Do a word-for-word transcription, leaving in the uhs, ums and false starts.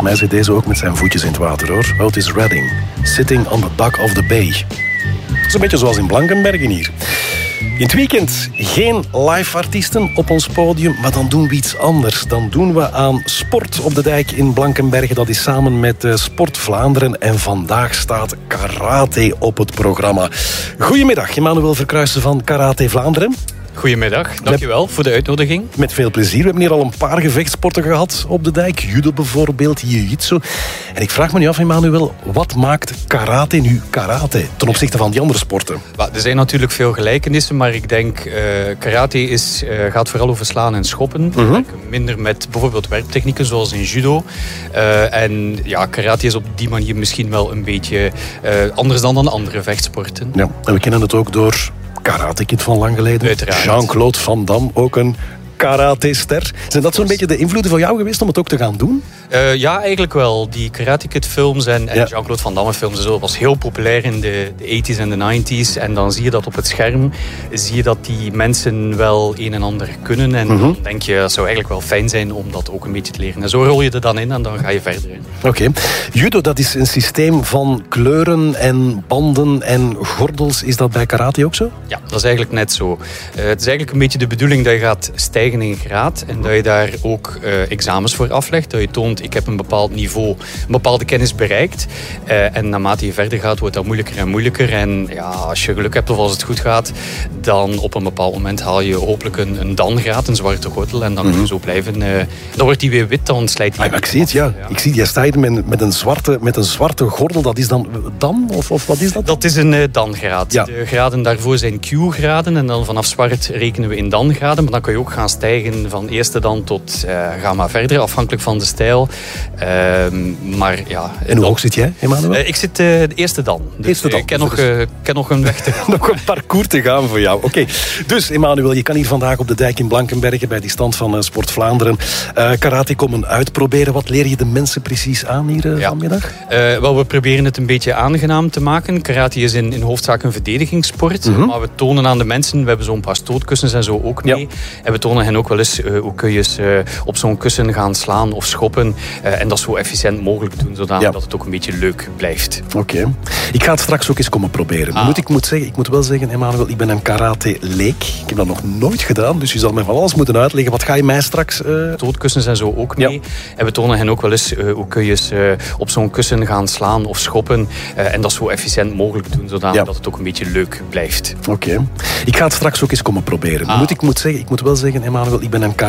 Volgens mij zit deze ook met zijn voetjes in het water, hoor. Otis Redding, Sitting on the Dock of the Bay. Dat is een beetje zoals in Blankenbergen hier. In het weekend geen live artiesten op ons podium, maar dan doen we iets anders. Dan doen we aan Sport op de Dijk in Blankenbergen. Dat is samen met Sport Vlaanderen. En vandaag staat karate op het programma. Goedemiddag, Emmanuel Verkruijsen van Karate Vlaanderen. Goedemiddag, dankjewel voor de uitnodiging. Met veel plezier. We hebben hier al een paar gevechtsporten gehad op de dijk. Judo bijvoorbeeld, jiu-jitsu. En ik vraag me nu af, Emmanuel, wat maakt karate nu karate ten opzichte van die andere sporten? Er zijn natuurlijk veel gelijkenissen, maar ik denk uh, karate is, uh, gaat vooral over slaan en schoppen. Uh-huh. Minder met bijvoorbeeld werptechnieken zoals in judo. Uh, en ja, karate is op die manier misschien wel een beetje uh, anders dan dan andere vechtsporten. Ja, en we kennen het ook door Karate Kid van lang geleden. Uiteraard. Jean-Claude Van Damme, ook een karate-ster. Zijn dat zo'n beetje de invloeden van jou geweest om het ook te gaan doen? Uh, ja, eigenlijk wel. Die Karate Kid films en, en ja. Jean-Claude Van Damme films en zo was heel populair in de, de tachtiger en de negentiger. En dan zie je dat op het scherm, zie je dat die mensen wel een en ander kunnen. En uh-huh. dan denk je, het zou eigenlijk wel fijn zijn om dat ook een beetje te leren. En zo rol je er dan in en dan ga je verder in. Oké. Okay. Judo, dat is een systeem van kleuren en banden en gordels. Is dat bij karate ook zo? Ja, dat is eigenlijk net zo. Uh, het is eigenlijk een beetje de bedoeling dat je gaat stijgen in graad en dat je daar ook uh, examens voor aflegt. Dat je toont, ik heb een bepaald niveau, een bepaalde kennis bereikt. Uh, en naarmate je verder gaat, wordt dat moeilijker en moeilijker. En ja, als je geluk hebt of als het goed gaat, dan op een bepaald moment haal je hopelijk een, een dan-graad, een zwarte gordel. En dan kun je zo blijven. Uh, dan wordt die weer wit, dan slijt die. Ah, ik zie het, ja. ja. Ik zie, jij staat met, met, een zwarte, met een zwarte gordel. Dat is dan dan? Of, of wat is dat? Dat is een uh, dan-graad. Ja. De graden daarvoor zijn Q-graden. En dan vanaf zwart rekenen we in dan-graden. Maar dan kun je ook gaan stijgen van eerste dan tot uh, ga maar verder, afhankelijk van de stijl. Uh, maar, ja, en hoe hoog zit jij, Emmanuel? Uh, ik zit uh, de eerste dan. Dus, eerste dan. Uh, ik ken, dus nog, uh, ken nog een weg te gaan. Nog een parcours te gaan voor jou. Oké. Okay. Dus, Emmanuel, je kan hier vandaag op de dijk in Blankenbergen bij die stand van uh, Sport Vlaanderen uh, karate komen uitproberen. Wat leer je de mensen precies aan hier uh, ja. vanmiddag? Uh, wel, we proberen het een beetje aangenaam te maken. Karate is in, in hoofdzaak een verdedigingssport. Uh-huh. Maar we tonen aan de mensen, we hebben zo'n paar stootkussens en zo ook mee. Ja. En we tonen hen ook wel eens uh, hoe kun je eens, uh, op zo'n kussen gaan slaan of schoppen. Uh, en dat zo efficiënt mogelijk doen, zodat ja. het ook een beetje leuk blijft. Oké. Okay. Ik ga het straks ook eens komen proberen. Ah. Moet ik, moet zeggen, ik moet wel zeggen, Emmanuel, ik ben een karate-leek. Ik heb dat nog nooit gedaan, dus je zal mij van alles moeten uitleggen. Wat ga je mij straks... Uh... Stootkussens en zo ook mee. Ja. En we tonen hen ook wel eens uh, hoe kun je eens, uh, op zo'n kussen gaan slaan of schoppen. Uh, en dat zo efficiënt mogelijk doen, zodat ja. het ook een beetje leuk blijft. Oké. Okay. Ik ga het straks ook eens komen proberen. Ah. Moet ik moet zeggen, ik moet wel zeggen, Emmanuel, ik ben een